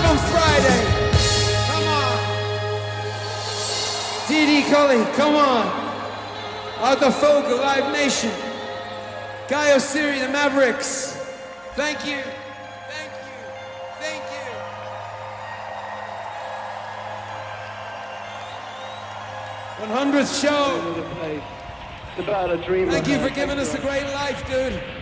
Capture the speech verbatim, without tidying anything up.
on Friday. Come on. D D Cully, come on. Arthur Folk, Live Nation. Guy Osiri, the Mavericks. Thank you. Thank you. Thank you. one hundredth show. It's about a dream. Thank you for giving us a great life, dude.